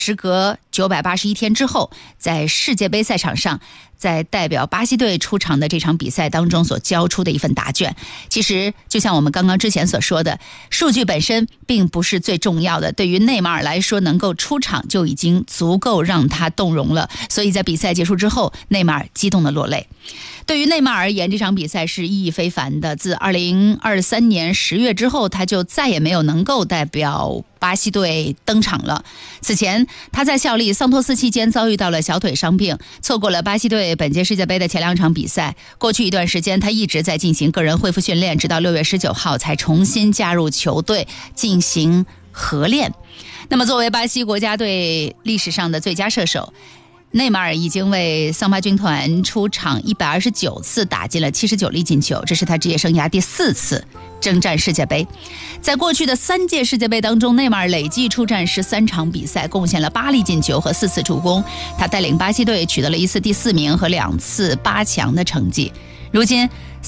时隔981天之后，在世界杯赛场上，在代表巴西队出场的这场比赛当中所交出的一份答卷。其实就像我们刚刚之前所说的，数据本身并不是最重要的，对于内马尔来说，能够出场就已经足够让他动容了。所以在比赛结束之后，内马尔激动地落泪。对于内马尔而言，这场比赛是意义非凡的。自2023年10月之后，他就再也没有能够代表巴西队登场了。此前他在效力桑托斯期间遭遇到了小腿伤病，错过了巴西队本届世界杯的前2场比赛。过去一段时间他一直在进行个人恢复训练，直到6月19号才重新加入球队进行合练。那么作为巴西国家队历史上的最佳射手，内马尔已经为桑巴军团出场129次，打进了79粒进球，这是他职业生涯第4次征战世界杯。在过去的3届世界杯当中，内马尔累计出战13场比赛，贡献了8粒进球和4次助攻。他带领巴西队取得了1次第4名和2次8强的成绩。如今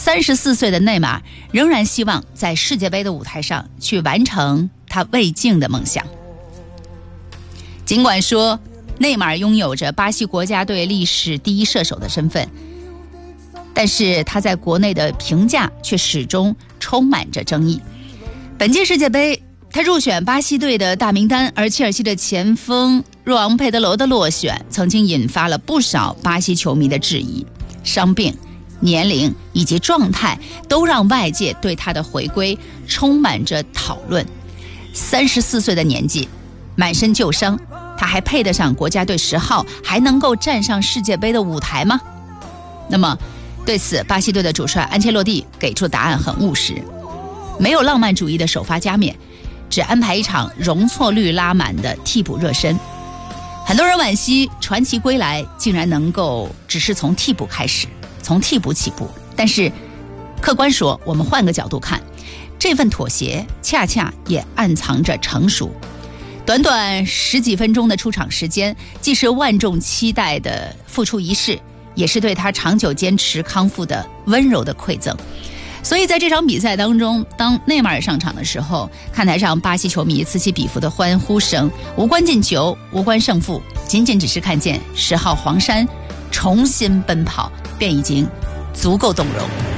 34岁的内马尔仍然希望在世界杯的舞台上去完成他未竟的梦想。尽管说内马尔拥有着巴西国家队历史第1射手的身份，但是他在国内的评价却始终充满着争议。本届世界杯他入选巴西队的大名单，而切尔西的前锋若昂佩德罗的落选曾经引发了不少巴西球迷的质疑。伤病、年龄以及状态都让外界对他的回归充满着讨论。34岁的年纪，满身旧伤，他还配得上国家队10号，还能够站上世界杯的舞台吗？那么对此，巴西队的主帅安切洛蒂给出答案很务实，没有浪漫主义的首发加冕，只安排一场容错率拉满的替补热身。很多人惋惜传奇归来竟然能够只是从替补开始，从替补起步。但是客观说，我们换个角度看，这份妥协恰恰也暗藏着成熟。短短10几分钟的出场时间，既是万众期待的复出仪式，也是对他长久坚持康复的温柔的馈赠。所以在这场比赛当中，当内马尔上场的时候，看台上巴西球迷此起彼伏的欢呼声，无关进球，无关胜负，仅仅只是看见10号黄衫重新奔跑，便已经足够动容。